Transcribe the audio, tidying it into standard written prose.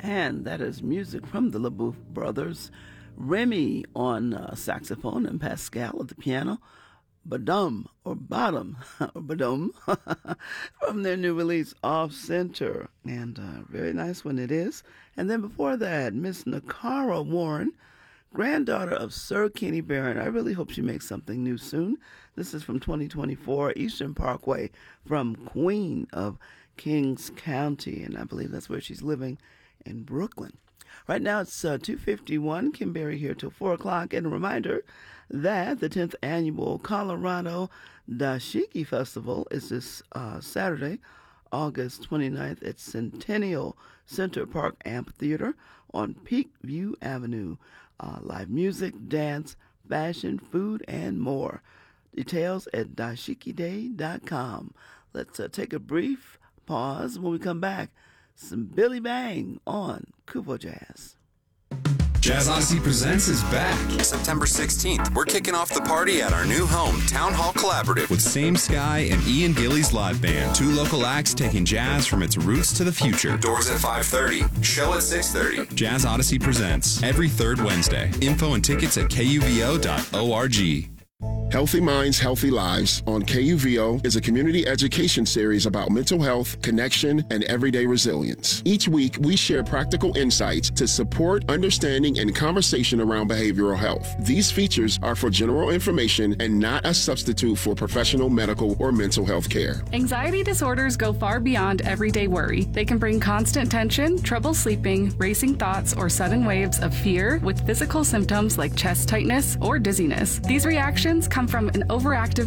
And that is music from the LaBeouf brothers. Remy on saxophone and Pascal at the piano. Badum or Bottom or Badum from their new release Off Center. And very nice one it is. And then before that, Miss Nakara Warren, granddaughter of Sir Kenny Barron. I really hope she makes something new soon. This is from 2024, Eastern Parkway from Queen of Kings County. And I believe that's where she's living in Brooklyn. Right now it's 2:51. Kim Berry here till 4 o'clock. And a reminder that the 10th annual Colorado Dashiki Festival is this Saturday, August 29th at Centennial Center Park Amphitheater on Peakview Avenue. Live music, dance, fashion, food, and more. Details at dashikiday.com. Let's take a brief pause. When we come back, some Billy Bang on Kubo Jazz. Jazz Odyssey Presents is back. September 16th, we're kicking off the party at our new home, Town Hall Collaborative. With Same Sky and Ian Gillies Live Band. 2 local acts taking jazz from its roots to the future. Doors at 5:30, show at 6:30. Jazz Odyssey Presents every third Wednesday. Info and tickets at kuvo.org. Healthy Minds, Healthy Lives on KUVO is a community education series about mental health, connection, and everyday resilience. Each week, we share practical insights to support understanding and conversation around behavioral health. These features are for general information and not a substitute for professional medical or mental health care. Anxiety disorders go far beyond everyday worry. They can bring constant tension, trouble sleeping, racing thoughts, or sudden waves of fear with physical symptoms like chest tightness or dizziness. These reactions come from an overactive